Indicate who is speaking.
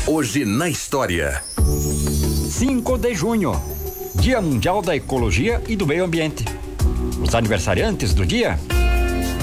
Speaker 1: Hoje na história.
Speaker 2: 5 de junho, Dia Mundial da Ecologia e do Meio Ambiente. Os aniversariantes do dia: